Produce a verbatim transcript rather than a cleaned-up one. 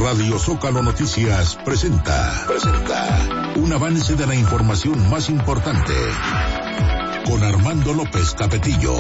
Radio Zócalo Noticias presenta, presenta un avance de la información más importante con Armando López Capetillo.